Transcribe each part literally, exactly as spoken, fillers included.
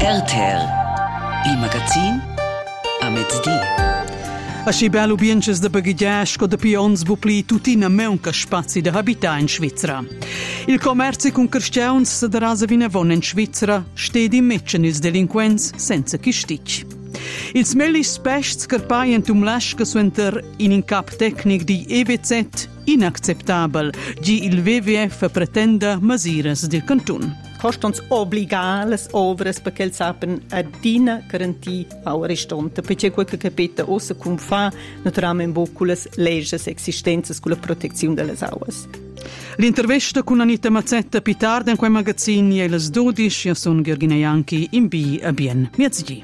Verter, il magazin a mezzodì. Aschi bello bienches da bagaggiasco da pions bupli tutina meunca spazi da abità in Svizzera. Il commercio con cristians se da rasa vinavon in Svizzera stedi in meccen ils delinquents senza chistic. Ils mellis spests carpaien tum lasca suenter in in cap tecnic di E V Z inacceptabel, gi il W W F pretenda masiras del cantun. Costons obligar las ovras perché il sapen a dina garanti au restonte, perché quel che capita ossa cum fa naturalmente bo con las leges existenze con la protezione delle auas. L'intervista con Anita Mazzetta più tardi in quei magazzini e le dodici e sono Gheorghina Ianchi in B a Bien. Mezzodì.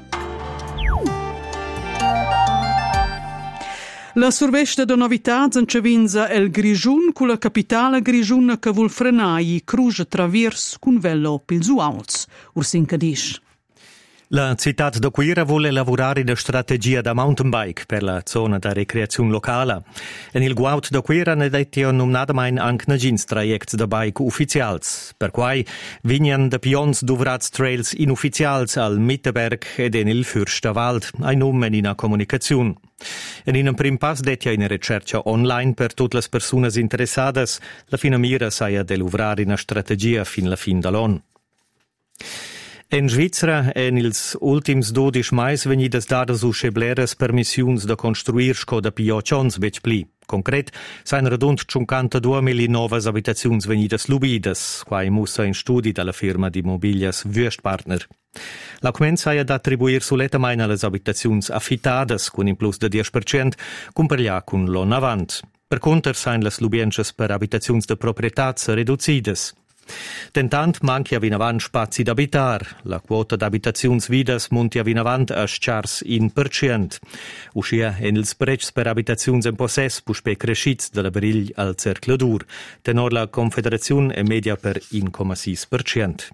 La survesta da novità zancevinza el Grigiun con la capitale Grigiun che vuol frenare cruce traviers con velo pils uauls. Ursinca dish. La città da Quira vuole lavorare in strategia da mountain bike per la zona da recreazione locale. E il Guaut da Quira ne detto nominatamente anche negins trajects da bike ufficials, per cui vignan da pions duvrats trails inufficials al Mitterberg ed in il Fürsterwald, ein nome in una comunicazione. E in un prim pass detto in ricerca online per tutte le persone interessate, la fine mira sia dell'uvrare una strategia fin la fin dall'on. In Svizzera, en ils ultims dodici mais venidas dadas uscebleres permissions da construir sco da piocions bec pli. Concret, sain redund cinquantadue mila novas abitazions venidas lubidas, quai mussa in studi dalla firma di mobilias Wüstpartner. La comenza è ad attribuir suletamain alle abitazions affittadas, con in plus de dieci per cento, cumperlia con l'on avant. Per conter sain las lubiences per abitazions de proprietats reducidas. Tentant manchi vinavant spazi d'abitar. La quota d'abitazions vidas munti vinavant a schars in per cent. Uscia en ils precs per abitazions en possess puspe crescits de la berigl al cercle dur. Tenor la Confederazione è media per uno virgola sei per cento.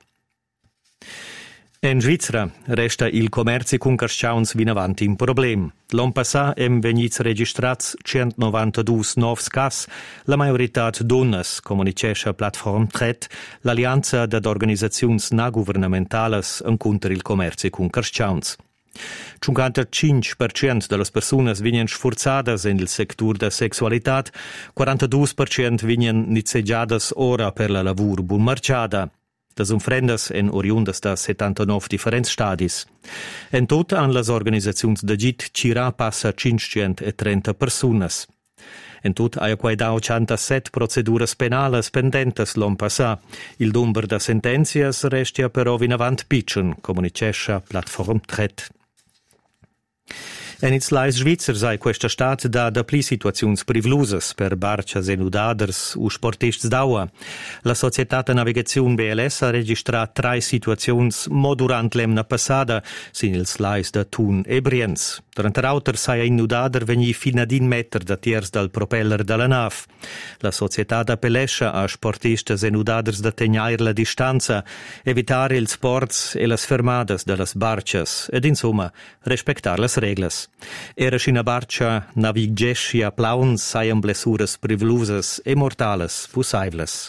In Svizzera resta il commercio con carciauns vinavanti in problem. L'an passà hem vegnits registrats centonovantadue novs cas, la majorità donnas, comunicesce Platform Tret, l'allianza d'ad organizaziuns na governamentales encontra il commercio con carciauns. cinquantacinque per cento delle persone vignen sforzadas in il sector da sexualitat, quarantadue per cento vignen nizeggiadas ora per la lavur bun marciada. Das umfrendas en oriundas da settantanove differents stadis. En tot han las organizaziuns da git cira passa cinquecentotrenta personas. En tot ha quai dau centosette proceduras penales pendentes l'on passà. Il number da sentenzias restia però vinavant pitchen, comunicesce Platform Tret. En its lais Svizzer sai questa stat da da pli situaziuns privlusas per barcias e nudaders u sportists d'aua. La Società de Navigazione B L S ha registrat tre situaziuns mo durant l'emna passada sin ils lais da Thun e Brienz. Durant l'auter sai ein nudader vegni fin ad un meter da tiers dal propeller dalla nav. La Società da Pelescia ha sportistas e nudaders da tegnair la distanza, evitare ils sports e las fermadas de las barcias ed insomma respectar las reglas. Era scina barcia navigescia plauns saian blessuras privlusas e mortales possibles.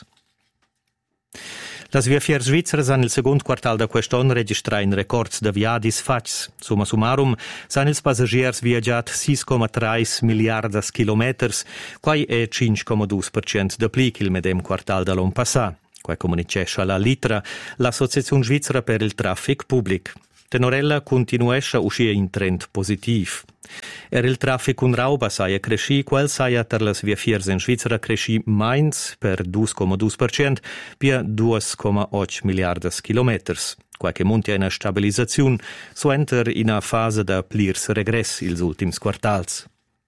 Las viafier svizzeras han il second quartal da quest'on registrain records da viadis fats. Summa summarum, san ils passagiers viaggiat sei virgola tre miliardas kilometers, quai è cinque virgola due per cento da pli che il medem quartal da l'on passà. Quai comunicesce la Litra, l'Associazione Svizzera per il Traffic Public. Tenorella continuesce a uscire in trend positiv. Er il traffic un rauba saia cresci, quel saia ter las viafiers in Svizzera cresci mains per due virgola due per cento, pia due virgola otto miliardas kilometers. Qualche munti a una stabilizzazione, so enter in a fase da plirs regress ils ultims quartals.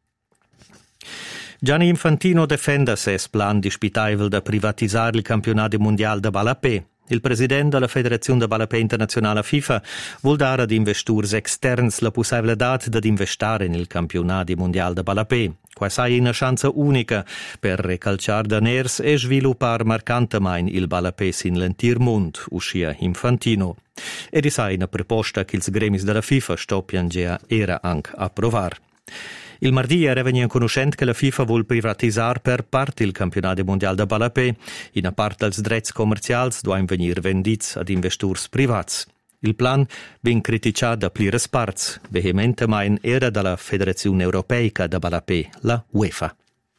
Gianni Infantino defenda ses plan dispitaivel da privatisar il campionato mondiale da balapè. Il presidente della Federazione de Balapè Internazionale FIFA vuol dare ad investitors externs la possibilità di investire nel campionato mondiale de balapè. Questa è una chance unica per recalciare daners e sviluppare marcantemente il balapè in l'entir mondo, uscia Infantino. Ed è una proposta che i gremis della FIFA stoppian già era anche approvare. Il martedì era venuto conoscente che la FIFA vuol privatizzare per parte il campionato mondiale da balapè. In a parte dels drets commercials doin venir vendits ad investitors privats. Il plan ben criticato da pliras parts, vehementemein era dalla Federazione Europeica da Balapé, la UEFA.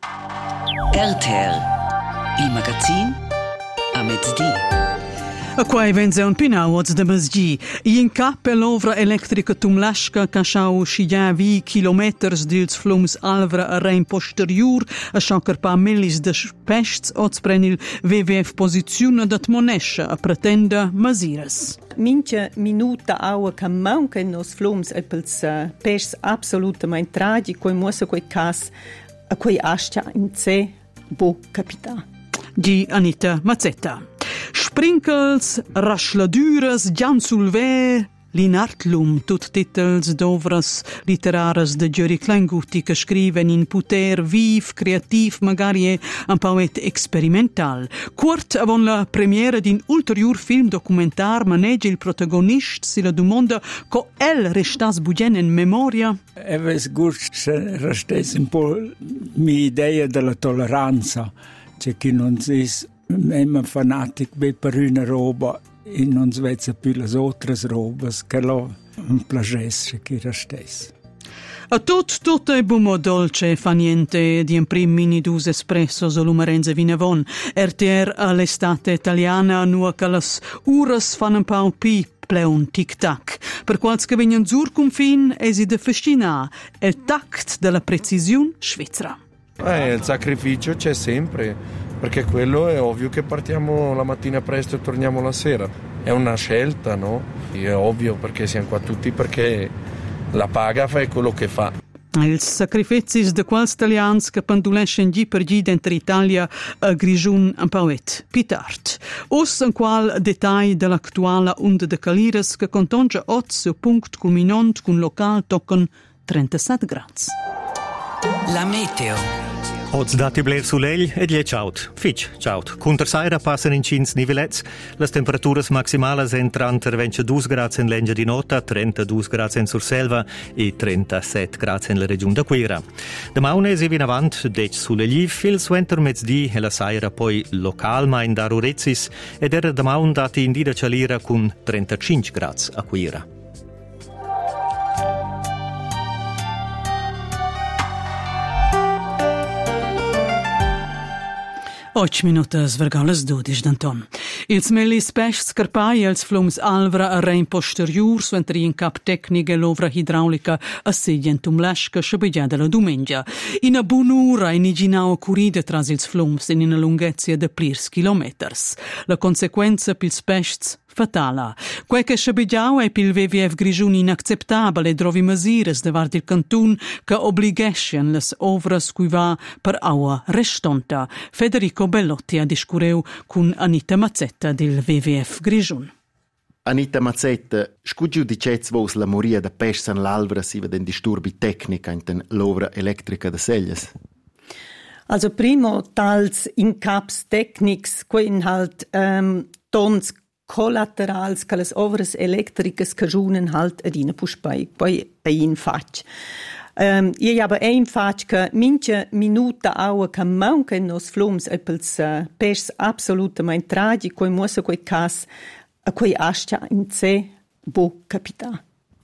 R T L, il magazin a mezzodì. A quai venze un pinauoz de masgi. In cap per l'ovra elettrica tumlasca ca schau schigia vi kilometers dils flums alvra a rein posterior a schaucar pa millis de pests oz prenil W W F posizione dat monescha a pretenda masires. Mincha minuta aua ca manca in nos flums e pels uh, pests absolutamente tragic, coi muosa coi cas a coi ascia in C bo capita. Di Anita Mazzetta. Sprinkles, raschladures, gian sul ver, l'inartlum, tut titels d'ovras literaras de Giuri Kleingutti che scriven in puter viv, creativ, magari un poet experimental. Quart avon la premiera din ulterior film documentar manege il protagonist si la domanda co el restas bugen in memoria. Eves gust restes un po' mi idea della tolleranza, c'è chi non si Emma fanatic be per una roba e non svezza più le altre robe che lo un piacere che era stesso. A tot, tot è bumo dolce fa niente di un prim mini dus espresso solumarenze vinavon. R T R all'estate italiana nua che las uras fan un po' pi pleun tic-tac. Per quals che vengono zur confin esi de festina il tact della precisione svizzera. Eh, il sacrificio c'è sempre. Perché quello è ovvio che partiamo la mattina presto e torniamo la sera. È una scelta, no? È ovvio perché siamo qua tutti, perché la paga fa quello che fa. Il sacrificis de quals italians che pandulescen gi per gi dentro Italia a Grigiun un pauet pitart. Os un qual detai dell'attuale onda de calires che contongia ot su punct culminant cun local toccon trentasette grads. La meteo. Oz dati bler sulegl ed je ciaut. Fitch, ciaut. Cunter saira passen in cins nivellets. Las temperaturas maximales entran ventidue gradi in Lengia di Nota, trentadue gradi in Surselva e trentasette gradi in la regione da Quira. Da maune si vin avant, dec sulegl, il suenter mezzdi e la saira poi localma in Darurezis ed era da maun dati in dida cialira con trentacinque gradi a Quira. Oč minutas vergaulas dodiš d'Anton. Ils melis pests carpai els flums alvra a rein posterior suentri in cap tecniche l'ovra idraulica a segentum lasca scebegia della domengia. In a bunura iniginao curide tras ils flums in una lunghezia de plirs kilometers. La consequenza pils pests fatala. Quel che scebegiao è pil W W F Grigiun inacceptabile drovi masires de vart il cantun che obligescien les ovras cui va per aua restonta. Federico Bellotti ha discureu con Anita Mazzetta del W W F Grigiun. Anita Mazzetta, scugiu dicets vos la moria da pers an l'alvra si veden disturbi tecnica in ten l'ovra elettrica de Selles? Also primo tals in caps technics, quin halt um, tons collaterals che les ovras electricas cagiunen halt ad ina puspai, poi a in fac. Um, io habe ein fac che mincha minuta aua che manca in nos flums e pels uh, pers absolutamente tragic, coi muosa coi cas a coi ascia in C bo capita.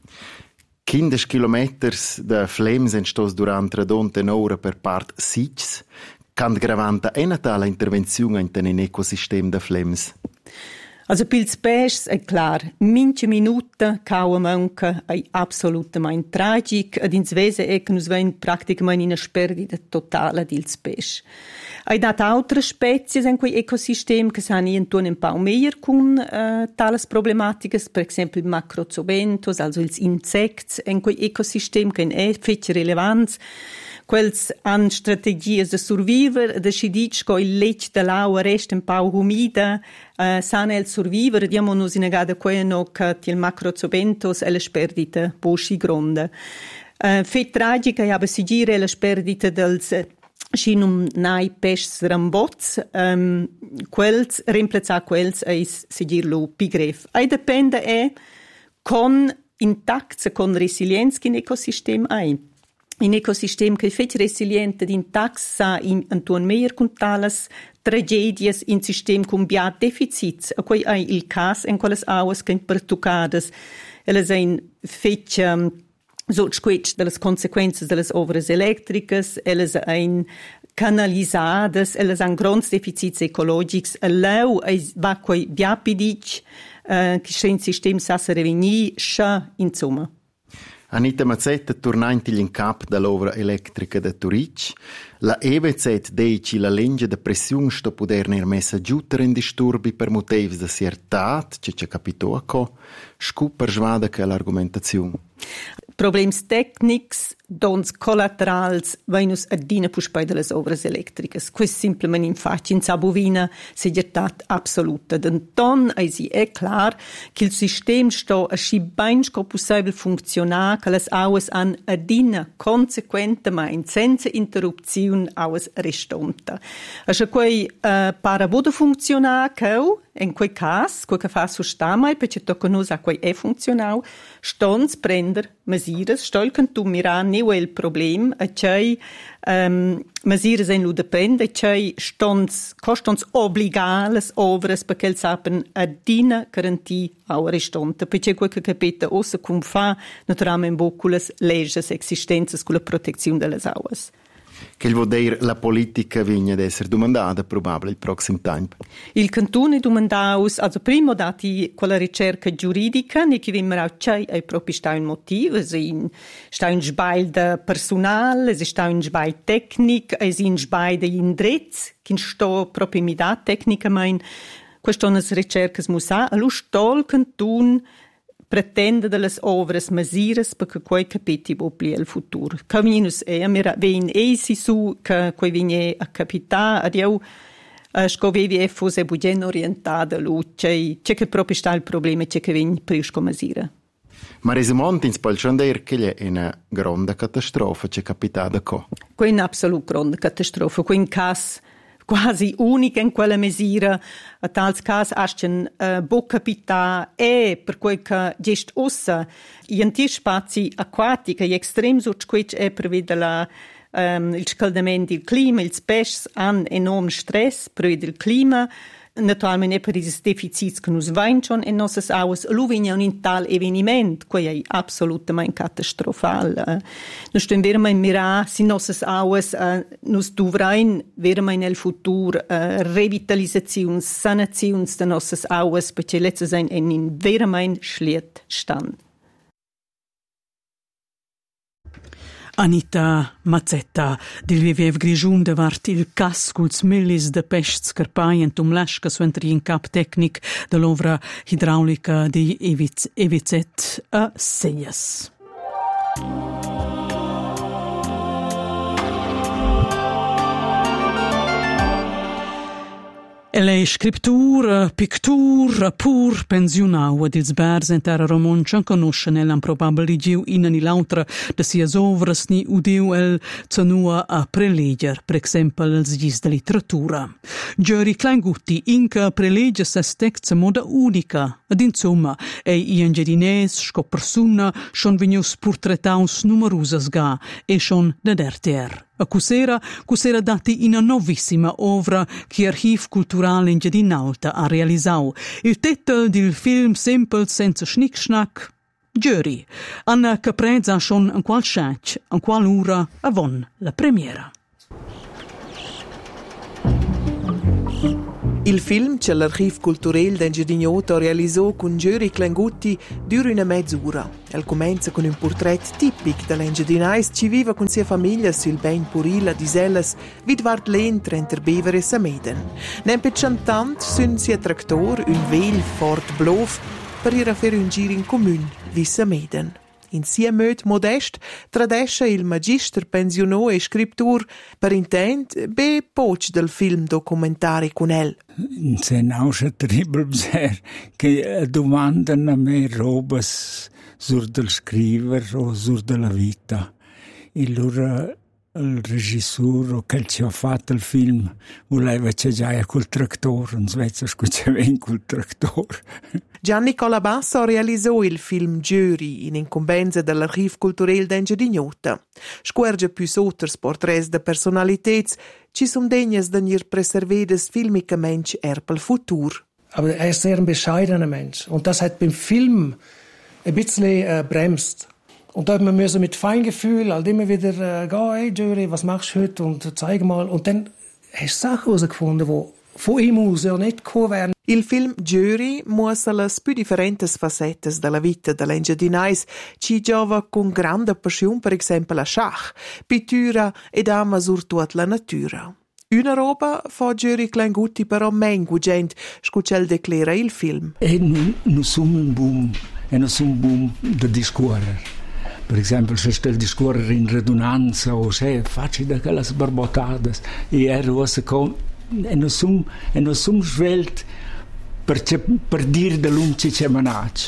quindici kilometers de flems entstos durant redonte un'ora per part sitgs, cand gravanta è natala intervenzione in ten ecosistem de flems. Also pils pers è clar, minche minuta caua manca è absolutamente tragic ed ins vese è che nus vein praticamente in una sperdita totale dils pers. Hai dat altre spezies in quei ecosistem che san intorno un po' meglio con uh, tales problematiche, per esempio macrozobentos, also ils insects in quei ecosistem che è fece relevanz. Quels han strategies de survivor, de scidic co il lec de l'aua resta un po' umida, uh, san el survivor, diamo nus in agada quei no che il macrozobentos e la sperdita posci gronda. Uh, fet tragica ja besigire la sperdita dels scinum nai pes rambots, um, quels reemplaza quels eis sigirlo pigref. Ai depende e con intact, con resilienz in ecosistem ai. in ecosistem che è fetch resiliente din taxa in Anton Meyer con talas tragedias in sistem con bia deficits, a quei è il cas in quelles auas che pertucadas, elles ein fetch um, so squetch delle consequenze delle ovras elettricas, elles ein canalisadas, elles han grands deficits ecologics, a leu va quei bia pidic, uh, che c'è in sistem sa se reveni scha insomma. Anita Mazzetta, tornanti in cap dall'ovra elettrica de Turic, la E V Z dice la legge de pressione sto poter ner messa giuter in disturbi per motivi de siertat, che ci capito a co, scuper svada che l'argumentazione. Problems tecnics, dons collaterals, venus adina puspai de les ovras electricas. Quest simplement infatti in Sabovina segirtat absoluta. Denton eisi è clar che il sistem sto a schi bain sco possibile funzionar, che les auas an adina consequentemein, senza interrupziun auas restonta. Ascia quei uh, para bude funzionar cau, in quei cas, quei che fa su stamai, perché tocca nus a quei è funzionau, stons prender mesires, stol cantum mirar neu il problem, a cei um, mesires en lu de prende, a cei stons, costons obligales ovras, perché el sapen adina garanti au restonta, perché quei che capita ossa cum fa, naturalmente boculas leges existenzas con la protezione delle auas. Che vuol dire la politica vigna ad essere domandata probabile il prossimo tempo? Il cantone domandaus, also primo dati quella ricerca giuridica, ne che vimmer au c'è ai propri sta un motivo, es in sta un sbail de personal, es sta un sbail tecnic, es in sbail de indrets, che sto proprio mi da tecnica mein, questo nas ricercas musa, allo sto il cantone pretende delle ovras mesires perché quei capiti può pli il futuro. Caminus è, mira, vein eisi su, che quei vigne a capità, ad io, uh, scovevi e fosse budgen orientada lu, c'è, c'è che proprio sta il problema, c'è che vigne prisco mesire. Ma resumont ins pal dir che è una grande catastrofe, c'è capitata co? Quei è un'assoluta grande catastrofe, quei in cas quasi unica in quella misura, a tals cas ascen uh, bo capità e per quel che gest ossa gli antichi spazi acquatici e estrem sucquetch è prevede la um, il scaldamento del clima, il pesci hanno enorm stress prevede il clima, naturalmente per i deficits che nos vain in nossas auas, lu vigna un tal eveniment, che è assolutamente catastrofal. Nos stem veramente mirar si nossas auas uh, nos dovrain veramente nel futuro uh, revitalisazione, sanazione de nossas auas, perché letzte sein in veramente schliet stand. Anita Mazzetta, dil vivev grigiun davart il cas culs millis de pescs carpai entum lasca suentri in cap tecnic de l'ovra idraulica di E V Z a Seias. E lei scriptura, pictura, pur pensionau ad ils bers in terra romoncia conoscen el improbabili giu in ani l'altra de sias ovras ni udiu el zanua a preleger, per exempel els gis de literatura. Giori Kleingutti inca preleger ses texts moda unica, ad insomma, ei i ingedinès sco persona schon vegnius portretaus numerusas ga e schon de derter. A cusera, cusera dati in una novissima ovra che Archiv Culturale in Giardinalta ha realizzato. Il titolo del film semple senza schnick-schnack, Giuri, Anna Caprezza schon an qual schatch, an qual ora avon la premiera. Il film che l'Archiv Culturel d'Engiadinota realizzò con Giuri Kleingutti dura una mezz'ora. El comincia con un portrait tipic dell'Engiadinais ci vive con sia famiglia sul ben purila di Selles vid vart l'entra inter Bever e Sameden. Nempe chantant sun sia tractor un vel fort blof per ir a fer un gir in comun vi Sameden. In sia möd modest tradesce il magister pensionò e scriptur per intent be poch del film documentari con el. Se nauscia terribile bser che domandano a me robas sur del scriver o sur della vita. E allora il regissore o quel ci ha fatto il film voleva che già col tractor, in Svezia scucciava col tractor. Gianni Colabasso realizzò il film Giuri in incombenza dell'Archiv culturel d'Engiadignota. Squerge più sotters portrets de personalitets ci son degnes de nir preservedes filmicamente er pel futur. Aber er ist sehr ein bescheidener Mensch. Und das hat beim Film ein bisschen äh, bremst. Und da müssen wir mit Feingefühl halt immer wieder äh, gehen, hey Jury, was machst du heute? Und zeig mal. Und dann hast du Sachen herausgefunden, die von ihm aus ja nicht gekommen wären. Il film Jury mostra las più differentes facettes della vita dell'Engiadinais, ci giova con grande passione, per esempio, a schach, pittura ed ama surtuat la natura. Una roba fa Jury Clangutti però mengu gent, scucel declara il film. E non, non sono un boom, e non sono un boom da discorrere. Per esempio, se stai a discorrere in redundanza o se facci da quelle sbarbottate e ero come e non sono e non sono svelt per, per dire da l'um ci c'è manaccio.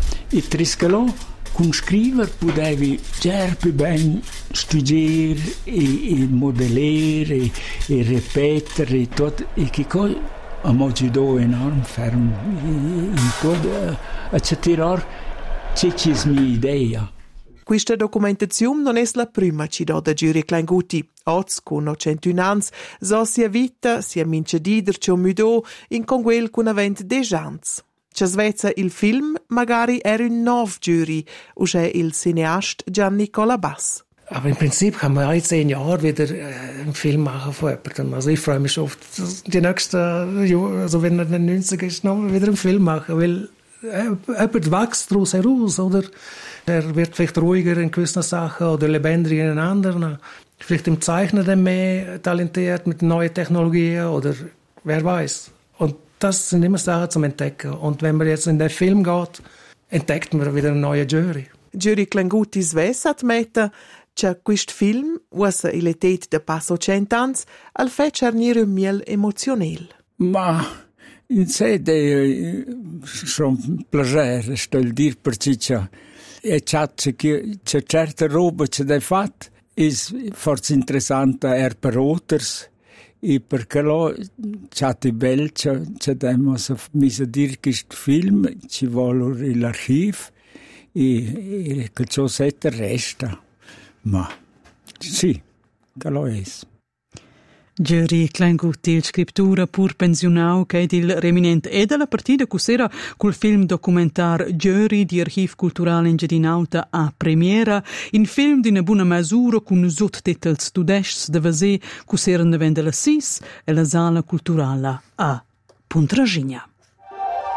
E triscalò con scrivere potevi già più ben studiare e, e modellare e, e ripetere e tutto e che cosa a modo enorme fermo in tutto a cercare c'è c'è mia idea. Questa documentazione non è la prima ci dà da Giuri Clangutti. Oz, con nocentuno anni, so sia vita, sia mince dider, c'è un mudo, in con quel con avent dec ans. C'è svezza il film, magari era un nov Giuri, o c'è il cineast Gianni Colabasso. Aber im Prinzip kann man alle zehn Jahre wieder äh, einen Film machen von jemandem. Also ich freue mich auf die nächsten Jahre, also wenn er in den neunziger ist, noch wieder einen Film machen, weil äh, jemand wächst daraus heraus, oder? Er wird vielleicht ruhiger in gewissen Sachen oder lebendiger in anderen. Vielleicht im Zeichnen dann mehr talentiert mit neuen Technologien oder wer weiß. Und das sind immer Sachen zum Entdecken. Und wenn man jetzt in den Film geht, entdeckt man wieder eine neue Jury. Giuri Clangutti Sves admette che quest film, usa iletet de passo cent'ans, al fe cernire un miel emozionel. Ma in sede schon piacere, sto il dir per ciccia. E c'è c'è certe roba che dai fat is forse interessante er per others e perché lo c'è di bel c'è c'è demo so misa dir che st film ci vuole l'archivo e che ciò sette resta ma sì che lo è. Giuri Clangutti, il scriptura pur pensionau che è il reminente e della partita cusera col film documentar Giuri di Archiv Culturale Engiadinauta a premiera, in film di una buona misura con sottotitoli tudeschi de Vasè cusera ne vende la sis e la sala culturale a Puntragigna.